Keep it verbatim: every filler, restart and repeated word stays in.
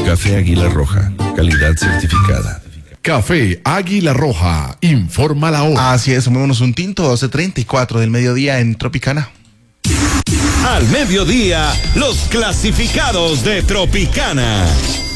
Café Águila Roja, calidad certificada. Café Águila Roja, informa la hora. Así es, tomémonos un tinto, doce treinta y cuatro del mediodía en Tropicana. Al mediodía, los clasificados de Tropicana.